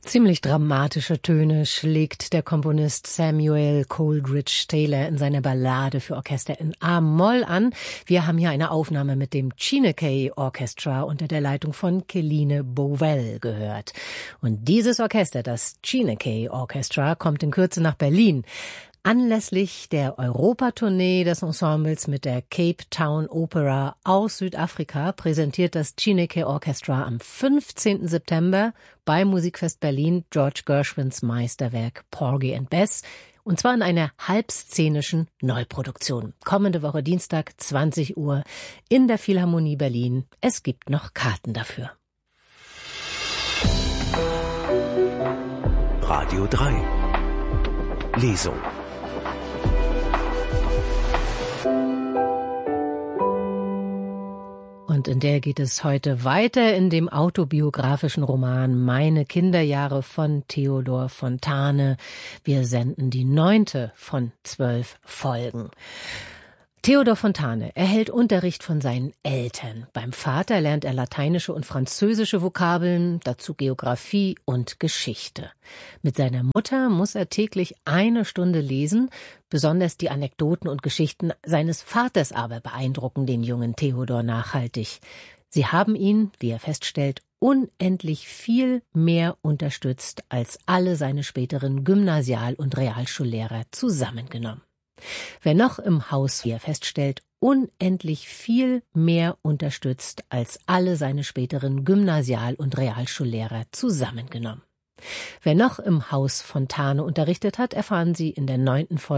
Ziemlich dramatische Töne schlägt der Komponist Samuel Coleridge Taylor in seiner Ballade für Orchester in A-Moll an. Wir haben hier eine Aufnahme mit dem Chineke Orchestra unter der Leitung von Keline Bovell gehört. Und dieses Orchester, das Chineke Orchestra, kommt in Kürze nach Berlin. Anlässlich der Europatournee des Ensembles mit der Cape Town Opera aus Südafrika präsentiert das Chineke Orchestra am 15. September beim Musikfest Berlin George Gershwins Meisterwerk Porgy and Bess, und zwar in einer halbszenischen Neuproduktion. Kommende Woche Dienstag, 20 Uhr in der Philharmonie Berlin. Es gibt noch Karten dafür. Radio 3 Lesung. Und in der geht es heute weiter in dem autobiografischen Roman Meine Kinderjahre von Theodor Fontane. Wir senden die 9. von 12 Folgen. Theodor Fontane erhält Unterricht von seinen Eltern. Beim Vater lernt er lateinische und französische Vokabeln, dazu Geographie und Geschichte. Mit seiner Mutter muss er täglich 1 Stunde lesen. Besonders die Anekdoten und Geschichten seines Vaters aber beeindrucken den jungen Theodor nachhaltig. Sie haben ihn, wie er feststellt, unendlich viel mehr unterstützt als alle seine späteren Gymnasial- und Realschullehrer zusammengenommen. Wer noch im Haus, wie er feststellt, unendlich viel mehr unterstützt als alle seine späteren Gymnasial- und Realschullehrer zusammengenommen. Wer noch im Haus Fontane unterrichtet hat, erfahren Sie in der 9. Folge